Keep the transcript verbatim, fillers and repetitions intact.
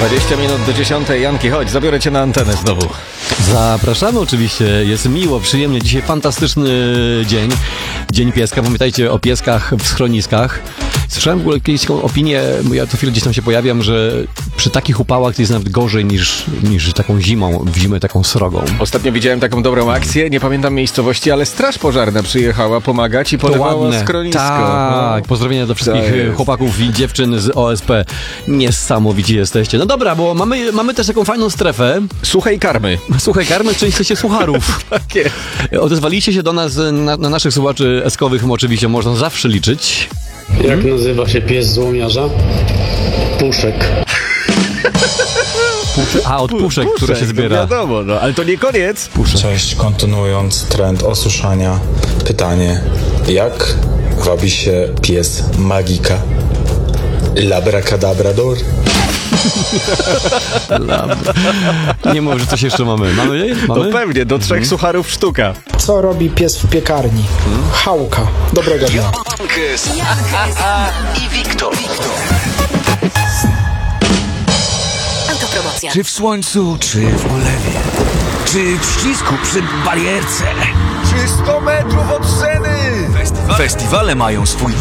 dwadzieścia minut do dziesiątej. Janki, chodź, zabiorę cię na antenę znowu. Zapraszamy oczywiście, jest miło, przyjemnie. Dzisiaj fantastyczny dzień, Dzień Pieska. Pamiętajcie o pieskach w schroniskach. Słyszałem w ogóle kiedyś taką opinię, bo ja co chwilę gdzieś tam się pojawiam, że przy takich upałach to jest nawet gorzej niż, niż taką zimą, w zimę taką srogą. Ostatnio widziałem taką dobrą akcję, nie pamiętam miejscowości, ale straż pożarna przyjechała pomagać i polewała schronisko. Tak, no. pozdrowienia do wszystkich chłopaków i dziewczyn z O S P. Niesamowici jesteście. No dobra, bo mamy, mamy też taką fajną strefę. Suchej karmy. Słuchaj, karmy, część się sucharów. Tak jest. Odezwaliście się do nas, na, na naszych słuchaczy eskowych oczywiście można zawsze liczyć. Jak nazywa się pies złomiarza? Puszek. A, od puszek, Puszek, które się zbiera. No wiadomo, no, ale to nie koniec. Puszek. Cześć, kontynuując trend osuszania, pytanie, jak wabi się pies magika? Labracadabrador? Nie mów, że coś jeszcze mamy. Mamy? mamy? To pewnie, do trzech sucharów sztuka. Co robi pies w piekarni? Chałka. Dobrego dnia. i Wiktor. Autopromocja. Czy w słońcu, czy w ulewie, czy w ścisku przy barierce. Czy sto metrów od sceny? Festiwale mają swój